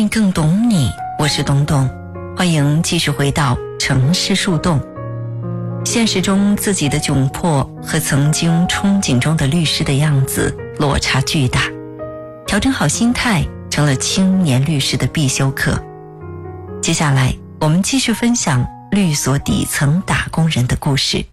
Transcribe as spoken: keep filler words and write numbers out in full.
更懂你，我是东东，欢迎继续回到城市树洞。现实中自己的窘迫和曾经憧憬中的律师的样子落差巨大，调整好心态成了青年律师的必修课。接下来我们继续分享律所底层打工人的故事。